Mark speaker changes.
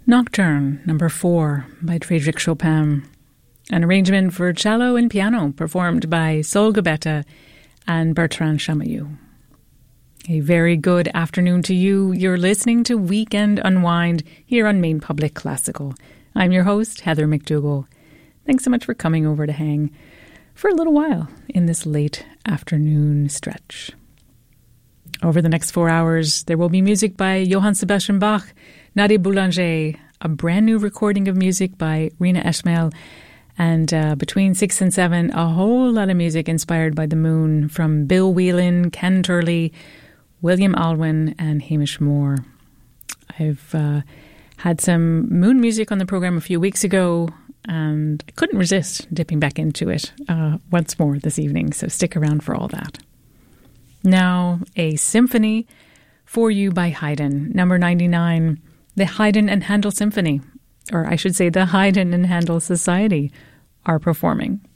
Speaker 1: Nocturne, number 4, by Frédéric Chopin. An arrangement for cello and piano performed by Sol Gabetta and Bertrand Chamayou. A very good afternoon to you. You're listening to Weekend Unwind here on Maine Public Classical. I'm your host, Heather McDougall. Thanks so much for coming over to hang for a little while in this late afternoon stretch. Over the next 4 hours, there will be music by Johann Sebastian Bach, Nadia Boulanger, a brand new recording of music by Rina Esmail, and between 6 and 7, a whole lot of music inspired by the moon from Bill Whelan, Ken Turley, William Alwyn, and Hamish Moore. I've had some moon music on the program a few weeks ago, and I couldn't resist dipping back into it once more this evening, so stick around for all that. Now, a symphony for you by Haydn, number 99, the Haydn and Handel Symphony, or I should say the Haydn and Handel Society, are performing.